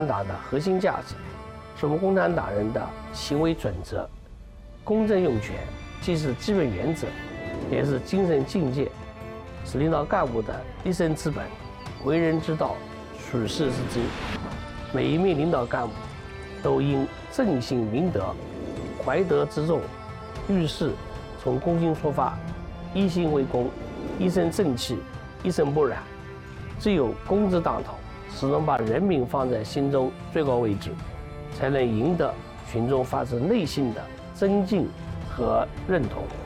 党的核心价值，是我们共产党人的行为准则。公正用权既是基本原则，也是精神境界，是领导干部的一生之本，为人之道，处世之经。每一名领导干部都应正信明德，怀德之重，遇事从公心出发，一心为公，一身正气，一尘不染。只有公之当头，始终把人民放在心中最高位置，才能赢得群众发自内心的尊敬和认同。